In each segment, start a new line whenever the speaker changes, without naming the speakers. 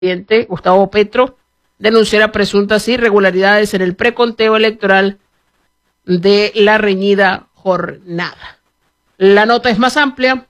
presidente Gustavo Petro denunciara presuntas irregularidades en el preconteo electoral de la reñida jornada. La nota es más amplia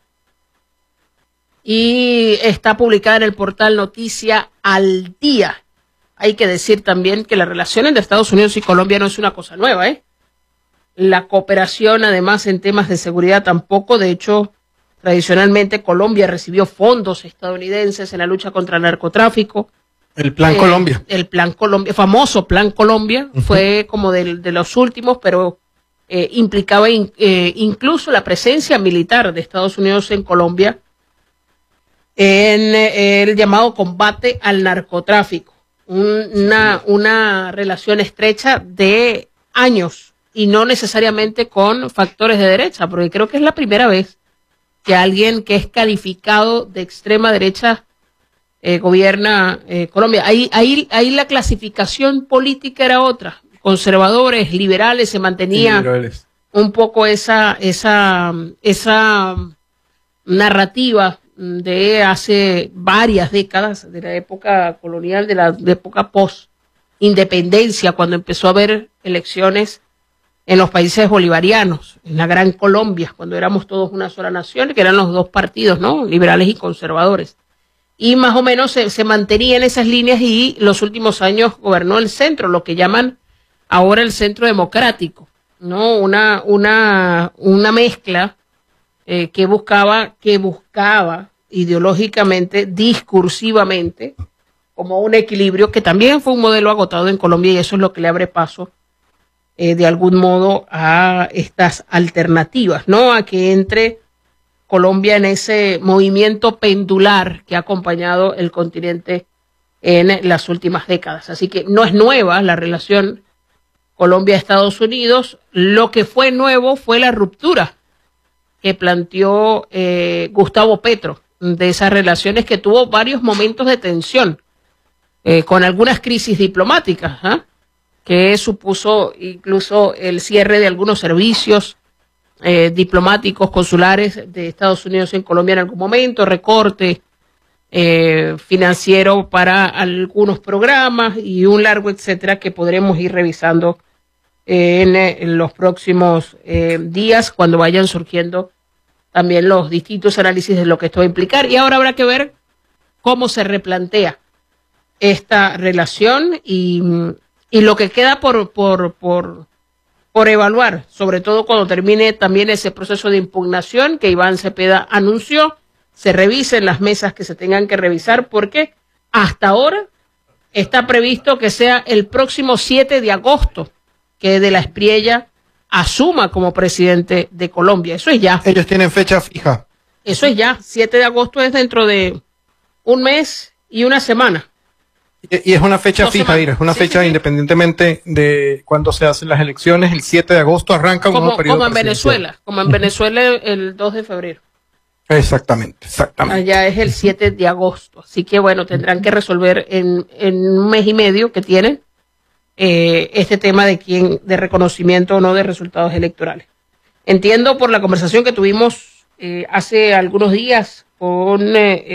y está publicada en el portal Noticia al Día. Hay que decir también que la relación entre Estados Unidos y Colombia no es una cosa nueva, ¿eh? La cooperación, además, en temas de seguridad tampoco. De hecho, tradicionalmente Colombia recibió fondos estadounidenses en la lucha contra el narcotráfico.
El Plan Colombia.
El Plan Colombia, famoso Plan Colombia, fue como de los últimos, pero implicaba incluso la presencia militar de Estados Unidos en Colombia en el llamado combate al narcotráfico. Una relación estrecha de años y no necesariamente con factores de derecha, porque creo que es la primera vez que alguien que es calificado de extrema derecha gobierna Colombia. Ahí la clasificación política era otra. Conservadores, liberales, se mantenía un poco esa narrativa de hace varias décadas, de la época colonial, de la época post-independencia, cuando empezó a haber elecciones en los países bolivarianos, en la Gran Colombia, cuando éramos todos una sola nación, que eran los dos partidos, ¿no? Liberales y conservadores. Y más o menos se mantenía en esas líneas y los últimos años gobernó el centro, lo que llaman ahora el centro democrático, ¿no? Una mezcla que buscaba ideológicamente, discursivamente, como un equilibrio que también fue un modelo agotado en Colombia y eso es lo que le abre paso de algún modo a estas alternativas, ¿no? A que entre Colombia en ese movimiento pendular que ha acompañado el continente en las últimas décadas. Así que no es nueva la relación Colombia-Estados Unidos. Lo que fue nuevo fue la ruptura que planteó Gustavo Petro de esas relaciones, que tuvo varios momentos de tensión, con algunas crisis diplomáticas, que supuso incluso el cierre de algunos servicios diplomáticos consulares de Estados Unidos en Colombia en algún momento, recorte financiero para algunos programas y un largo etcétera que podremos ir revisando en los próximos días cuando vayan surgiendo también los distintos análisis de lo que esto va a implicar. Y ahora habrá que ver cómo se replantea esta relación y lo que queda por evaluar, sobre todo cuando termine también ese proceso de impugnación que Iván Cepeda anunció, se revisen las mesas que se tengan que revisar, porque hasta ahora está previsto que sea el próximo 7 de agosto que De la Espriella asuma como presidente de Colombia. Eso es ya.
Ellos tienen fecha fija.
Eso es ya. 7 de agosto es dentro de un mes y una semana.
Y es una fecha fija, Ira, es una fecha independientemente de cuándo se hacen las elecciones. El 7 de agosto arranca un nuevo periodo presidencial.
Como en Venezuela el 2 de febrero.
Exactamente.
Allá es el 7 de agosto. Así que bueno, tendrán que resolver en un mes y medio que tienen este tema de reconocimiento o no de resultados electorales. Entiendo por la conversación que tuvimos hace algunos días con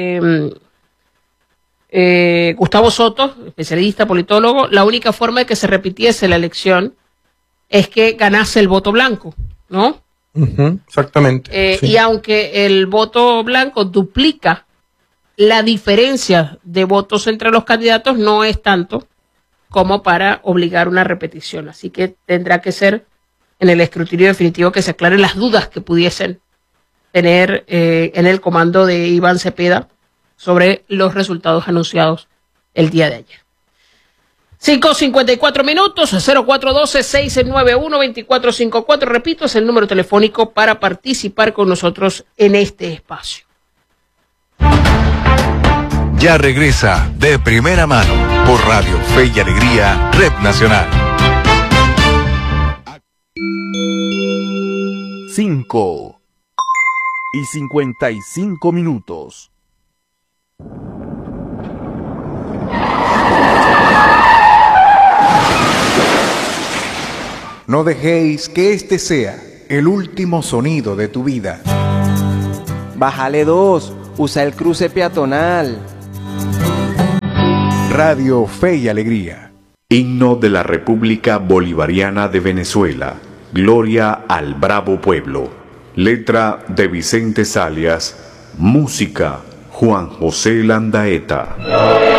Gustavo Soto, especialista, politólogo, la única forma de que se repitiese la elección es que ganase el voto blanco, ¿no?
Exactamente.
Sí. Y aunque el voto blanco duplica la diferencia de votos entre los candidatos, no es tanto como para obligar una repetición. Así que tendrá que ser en el escrutinio definitivo que se aclaren las dudas que pudiesen tener en el comando de Iván Cepeda sobre los resultados anunciados el día de ayer. 5:54 minutos, 0412-691-2454. Repito, es el número telefónico para participar con nosotros en este espacio.
Ya regresa De Primera Mano por Radio Fe y Alegría, Red Nacional.
5:55 minutos.
No dejéis que este sea el último sonido de tu vida.
Bájale 2, usa el cruce peatonal.
Radio Fe y Alegría.
Himno de la República Bolivariana de Venezuela. Gloria al bravo pueblo. Letra de Vicente Salias. Música Juan José Landaeta.